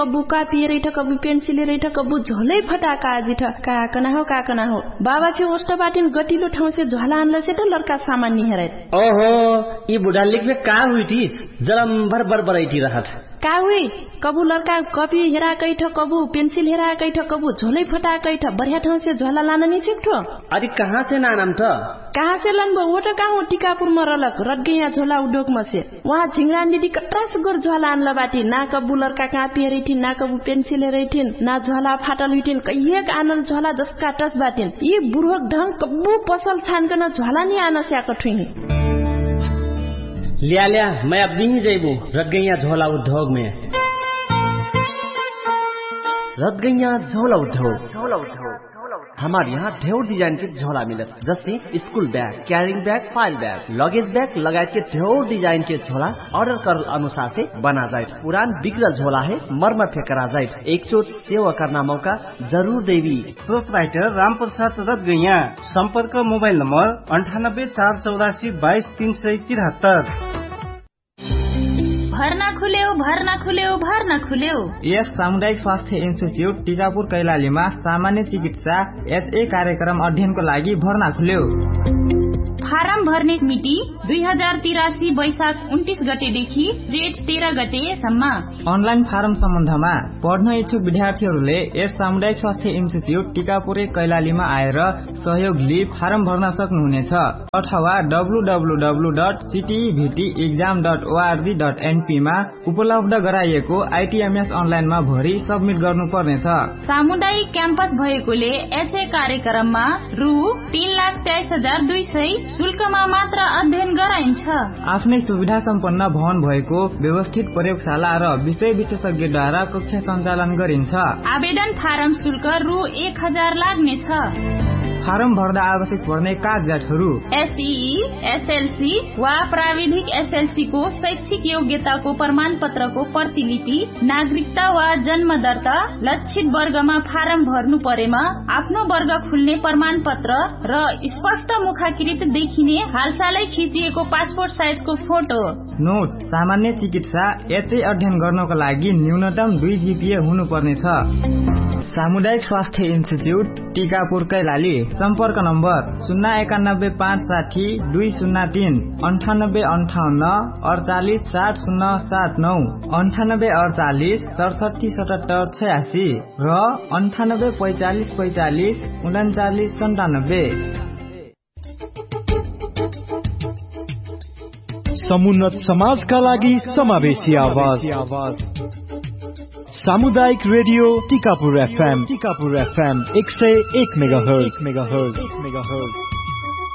कबू कापी रही कबू पेंसिल रही कबू झोलै फटाका आजी काकना हो बाबा फिर ओस्ट बाटिन गटिलो ठाउँ से झोला आनला से तो लड़का सामान नहीं है। ओहो ये बुढ़ा लिख में का हुई थी जलम भर भर बरैठी रहत का हुई कबू लड़का कॉपी हेरा कैठ कबू पेंसिल हेरा कैठ कबू झोलै फटा कैठ बढ़िया ठाउँ से झोला लाना नहीं छिक्ठो। अरे कहाँ से नाम था कहाँ से लनबो वो तो कहाँ टीकापुर में रलक रट गया झोला उद्योग में से वहाँ झिंगरान दीदी कट्रास गोर झोला आनला बाटी ना कबू लड़का कापी रही थी ना कबू पेंसिल रही थी ना झोला फाटल हुई थी कहिए आनल झोला जसका टस बाटिन ये बुढ़क ढंग कबू पसल छान कर झोला नहीं आना से आकठुई लिया मैं अब नहीं जाइबू रट गया झोला उद्योग में रट गया झोला उद्योग। हमारे यहाँ ढेर डिजाइन के झोला मिलत जैसे school bag carrying bag file bag luggage bag लगायत के ढेर डिजाइन के झोला ऑर्डर कर अनुसार से बना जाए। पुरान बिगड़ल झोला है मरम्मत करा जाए एक चोट सेवा करना मौका जरूर देवी। प्रोपराइटर राम प्रसाद रत गैया संपर्क मोबाइल नंबर 9848223373। भर्ना खुल्यो यस सामुदायिक स्वास्थ्य इन्स्टिच्युट टीकापुर कैलालीमा सामान्य चिकित्सा एचए कार्यक्रम अध्ययनको लागि भर्ना खुल्यो। फारम भर्ने मिति 2083 वैशाख 29 गतेदेखि जेठ 13 गतेसम्म। अनलाइन फारम सम्बन्धमा पढ्न इच्छुक विद्यार्थीहरूले यस सामुदायिक स्वास्थ्य इन्स्टिच्युट टीकापुर कैलालीमा आएर सहयोग लिई फारम भर्न सक्नुहुनेछ अथवा www.ctevtexam.org.np मा उपलब्ध गराइएको आइटीएमएस अनलाइनमा भरि सबमिट गर्नुपर्नेछ। सामुदायिक क्याम्पस भएकोले एचए कार्यक्रममा रु 3,23,200 शुल्कमा मात्र अध्ययन गराइन्छ। आफ्नै सुविधा सम्पन्न भवन भएको व्यवस्थित प्रयोगशाला र विषय विशेषज्ञद्वारा कक्षा सञ्चालन गरिन्छ। आवेदन फारम शुल्क रु 1,000 लाग्नेछ। फारम भर्दा आवश्यक पर्ने कागजातहरू एसईई एसएलसी वा प्राविधिक एसएलसी को शैक्षिक योग्यताको प्रमाण पत्रको प्रतिलिपि नागरिकता वा जन्म दर्ता लक्षित वर्गमा फारम भर्नु परेमा आफ्नो वर्ग खुल्ने प्रमाण पत्र र स्पष्ट मुखाकृत देखिने हालसालै खिचिएको पासपोर्ट साइजको फोटो। नोट सामान्य चिकित्सा एचए अध्ययन गर्नको लागि न्यूनतम 2 जीपीए हुनुपर्नेछ। सामुदायिक स्वास्थ्य इन्स्टिच्युट टीकापुर कैलाली सम्पर्क नम्बर 091560203 9858 48 7079 9848 67 77 86 र 9845 45 39 97। समुन्नत समाजका लागि समावेशी आवाज सामुदायिक रेडियो टीकापुर FM 101 मेगाहर्ज।